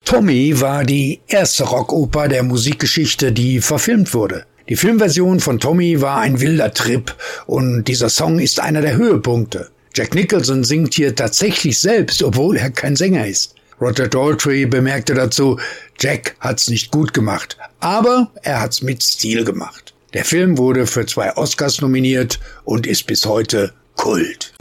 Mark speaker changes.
Speaker 1: Tommy war die erste Rockoper der Musikgeschichte, die verfilmt wurde. Die Filmversion von Tommy war ein wilder Trip und dieser Song ist einer der Höhepunkte. Jack Nicholson singt hier tatsächlich selbst, obwohl er kein Sänger ist. Roger Daltrey bemerkte dazu, Jack hat's nicht gut gemacht, aber er hat's mit Stil gemacht. Der Film wurde für 2 Oscars nominiert und ist bis heute Kult.